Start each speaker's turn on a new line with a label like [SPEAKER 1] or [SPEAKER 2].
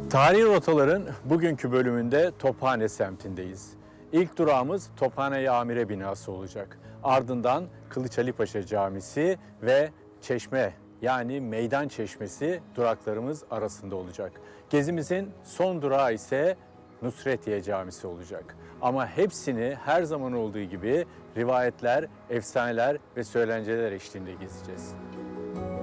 [SPEAKER 1] Tarihi rotaların bugünkü bölümünde Tophane semtindeyiz. İlk durağımız Tophane Amire binası olacak. Ardından Kılıç Ali Paşa Camisi ve Çeşme yani Meydan Çeşmesi duraklarımız arasında olacak. Gezimizin son durağı ise Nusretiye Camisi olacak. Ama hepsini her zaman olduğu gibi rivayetler, efsaneler ve söylenceler eşliğinde gezeceğiz.